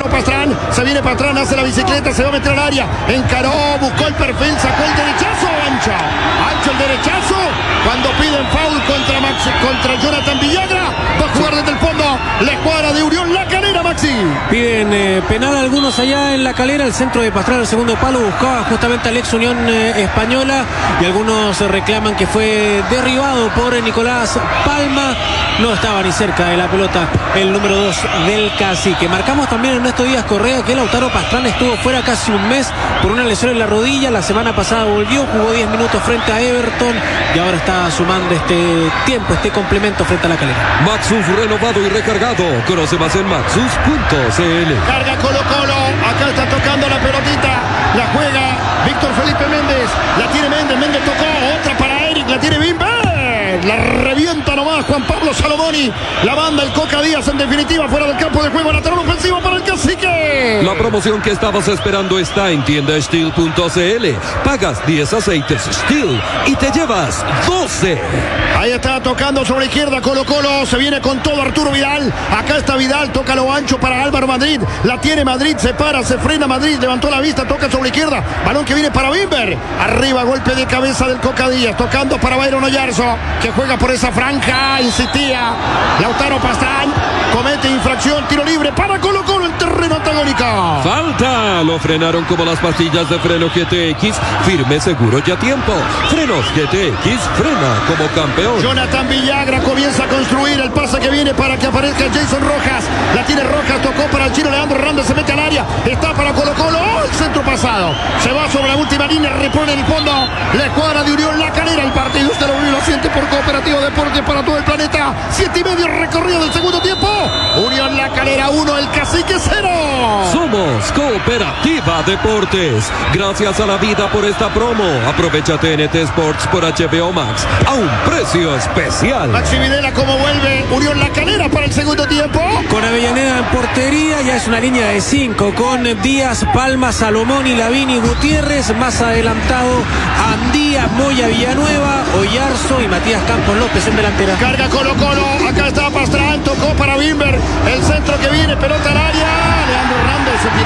Lautaro Pastrán, se viene Pastrán, hace la bicicleta, se va a meter al área, encaró, buscó el perfil, sacó el derechazo, ancho el derechazo, cuando piden foul contra Jonathan Villagra, va a jugar desde el fondo, la escuadra de Unión La Calera, Maxi. Piden penal algunos allá en La Calera, el centro de Pastrán al segundo palo, buscaba justamente al ex Unión Española, y algunos reclaman que fue derribado por Nicolás Palma, no estaba ni cerca de la pelota el número 2 del Cacique. Marcamos también en estos días Correa que Lautaro Pastrán estuvo fuera casi un mes por una lesión en la rodilla, la semana pasada volvió, jugó 10 minutos frente a Everton y ahora está sumando este complemento frente a La Calera. Maxus renovado y recargado, conoce más en maxus.cl. Carga Colo Colo, acá está tocando la pelotita, la juega Víctor Felipe Méndez, la tiene Méndez tocó, otra para Eric, la tiene Bimber, la revienta nomás Juan Pablo Salomoni, la banda el Coca Díaz en definitiva fuera del campo de juego, lateral ofensivo para el Cacique. La promoción que estabas esperando está en tiendasteel.cl. Pagas 10 aceites Steel y te llevas 12. Ahí está tocando sobre la izquierda Colo Colo, se viene con todo Arturo Vidal, acá está Vidal, toca lo ancho para Álvaro Madrid, la tiene Madrid, se para, se frena Madrid, levantó la vista, toca sobre la izquierda, balón que viene para Bimber, arriba golpe de cabeza del Coca Díaz, tocando para Byron Oyarzo, que juega por esa franja, insistía, Lautaro Pastrán, comete infracción, tiro libre para Colo Colo en terreno antagónico. Falta, lo frenaron como las pastillas de freno GTX, firme, seguro y a tiempo. Frenos GTX, frena como campeón. Jonathan Villagra comienza a construir el pase que viene para que aparezca Jason Rojas, la tiene Rojas, tocó para el chino Leandro Hernández, se mete al área, está para Colo Colo, el centro pasado, se va sobre la última línea, repone en el fondo, la escuadra de Unión La Calera, el partido usted lo siente por Cooperativo Deportes para todo el planeta, 7:30 recorrido del segundo tiempo, Unión La Calera 1, el Cacique 0. Somos Cooperativa Deportes. Gracias a la vida por esta promo. Aprovecha TNT Sports por HBO Max a un precio especial. Maxi Videla, ¿cómo vuelve Unión La Calera para el segundo tiempo? Con Avellaneda en portería, ya es una línea de 5 con Díaz, Palma, Salomoni, Lavini, Gutiérrez, más adelantado Andía, Moya, Villanueva, Oyarzo y Matías Campos López en delantera. Carga Colo Colo, acá está Pastrán, tocó para Bimber, el centro que viene, pelota al área, Leandro Hernández se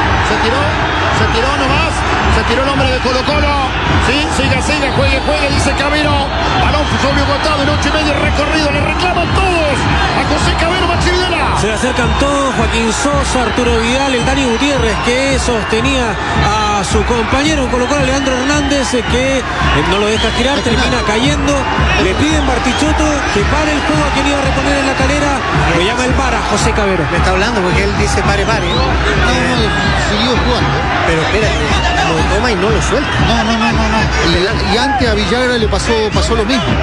tiró nomás, se tiró el hombre de Colo Colo, sí, siga, juegue, dice Cabero, balón sobre un costado en 8:30 recorrido, le reclaman todos a José Cabero, Maxi Videla. Se le acercan todos, Joaquín Sosa, Arturo Vidal, el Dani Gutiérrez que sostenía a su compañero Colo Colo, Leandro Hernández, que no lo deja tirar, termina cayendo, le piden Bartichotto que pare el juego a quien iba a reponer en La Calera, lo llama el VAR a José Cabero. Le está hablando porque él dice pare. Siguió jugando. Pero espérate, lo toma y no lo suelta. No. Y antes a Villagra le pasó lo mismo.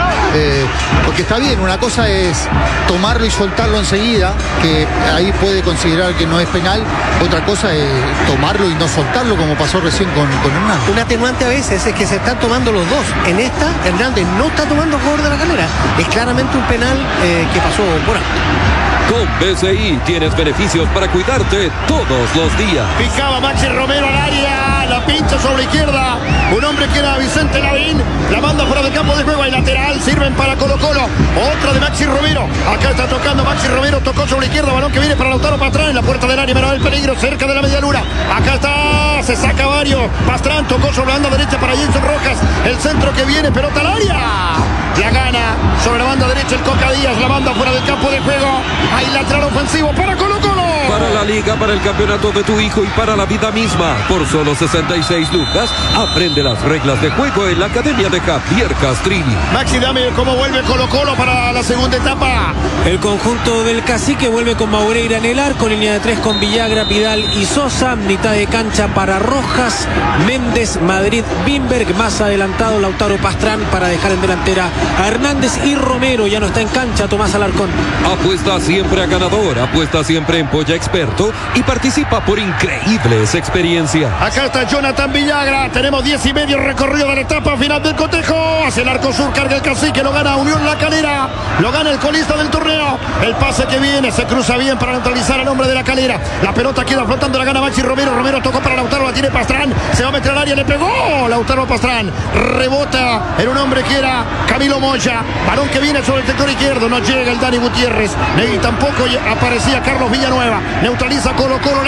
Porque está bien, una cosa es tomarlo y soltarlo enseguida, que ahí puede considerar que no es penal. Otra cosa es tomarlo y no soltarlo, como pasó recién con Hernández. Un atenuante a veces es que se están tomando los dos. En esta, Hernández no está tomando a favor de La Calera. Es claramente un penal que pasó por alto. Con BCI tienes beneficios para cuidarte todos los días. Picaba Maxi Romero al área, la pincha sobre la izquierda, un hombre que era Vicente Lavín, la manda fuera del campo de juego y lateral, sirven para Colo Colo, otra de Maxi Romero, acá está tocando Maxi Romero, tocó sobre la izquierda, balón que viene para Lautaro Pastrán en la puerta del área, pero el peligro cerca de la media luna, acá está, se saca varios, Pastrán tocó sobre la banda derecha para Jason Rojas, el centro que viene, pelota al área, la gana sobre la banda derecha el Coca Díaz, la banda fuera del campo de juego, hay lateral ofensivo para Colo Colo. Para la liga, para el campeonato de tu hijo y para la vida misma. Por solo 66 lucas, aprende las reglas de juego en la academia de Javier Castrini. Maxi, dame cómo vuelve Colo Colo para la segunda etapa. El conjunto del Cacique vuelve con Maureira en el arco, línea de 3 con Villagra, Vidal y Sosa, mitad de cancha para Rojas, Méndez, Madrid, Bimberg, más adelantado Lautaro Pastrán para dejar en delantera a Hernández y Romero, ya no está en cancha Tomás Alarcón. Apuesta siempre a ganador, apuesta siempre en Polla Experto y participa por increíbles experiencias. Acá está Jonathan Villagra, tenemos 10:30 recorrido de la etapa final del cotejo, hacia el arco sur, carga el Cacique, lo gana Unión La Calera, lo gana el colista del torneo, el pase que viene, se cruza bien para neutralizar al hombre de La Calera, la pelota queda flotando, la gana Maxi Romero, Romero tocó para Lautaro, la tiene Pastrán, se va a meter al área, le pegó Lautaro Pastrán, rebota en un hombre que era Camilo Moya, balón que viene sobre el sector izquierdo, no llega el Dani Gutiérrez, ni tampoco aparecía Carlos Villanueva, neutraliza Colo Colo.